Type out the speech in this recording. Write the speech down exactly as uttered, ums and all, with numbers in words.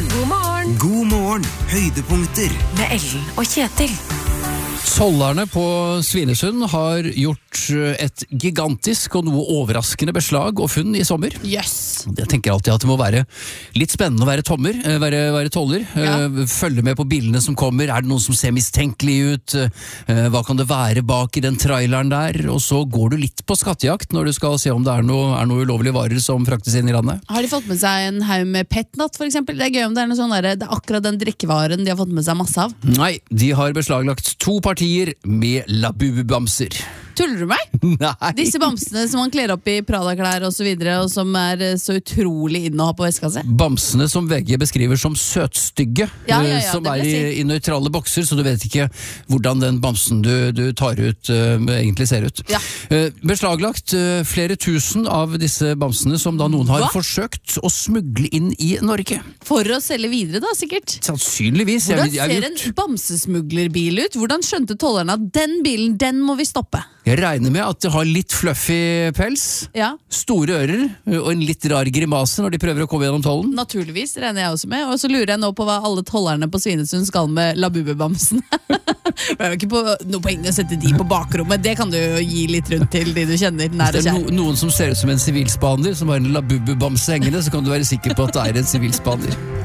morgen. God morgen. God morgen. Høydepunkter. Med Ellen og Kjetil. Tollerne på Svinesund har gjort et gigantisk og noe overraskende beslag og funn i sommer. Yes. Jeg tenker alltid at det må være litt spennende å være tommer, være, være toller. Ja. Følge med på bildene som kommer. Er det noen som ser mistenkelig ut? Hva kan det være bak i den traileren der? Og så går du litt på skattejakt når du skal se om det er noe, er noe ulovlige varer som fraktes inn i landet. Har de fått med seg en haug med petnat, for eksempel? Det er gøy om det er noe sånn der, det er akkurat den drikkevaren de har fått med seg masse av. Nei, de har beslaglagt to partier med Labubu-bamser. Tuller du meg? Nei. Disse bamsene som man kler opp i Prada-klær og så videre, og som er så utrolig inne å ha på veska si. Bamsene som V G beskriver som søtstygge, Ja, ja, ja, som det er vil i, jeg si. i nøytrale bokser, så du vet ikke hvordan den bamsen du, du tar ut uh, egentlig ser ut. Ja. Uh, beslaglagt uh, flere tusen av disse bamsene som da noen har Hva? forsøkt å smugle inn i Norge. For å selge videre da, sikkert. Sannsynligvis. Hvordan jeg, jeg, ser jeg, en bamsesmuglerbil ut? Hvordan skjønte tollerne at den bilen, den må vi stoppe? jeg regner med at det har litt fluffy pels, Ja, store ører og en litt rar grimase når de prøver å komme gjennom tollen. naturligvis, regner jeg også med. Og så lurer jeg nå på hva alle tollerne på Svinesund skal med Labubu-bamsen. Det er jo ikke på noe poeng å sette de på bakrommet. Det kan du jo gi litt rundt til de du kjenner nær Det og er kjær. no, noen som ser ut som en sivilspaner, som har en Labubu-bamse hengende, så kan du være sikker på at det er en sivilspaner.